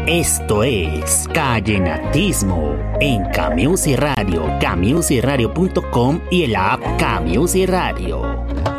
Esto es Callenatismo en Camusi Radio, camusiradio.com y el app Camusi Radio.